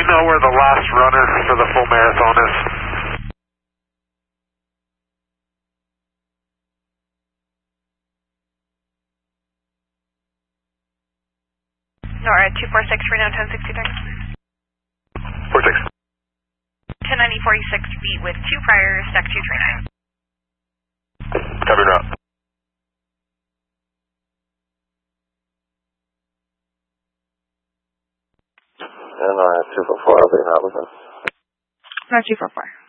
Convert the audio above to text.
know where the last runner for the full marathon is? NORAD 246, Reno 1063. 46. 1090, 46 feet with 2 priors, stack 239. Copy route. And NORAD 244, I'll be not with us. NORAD 244.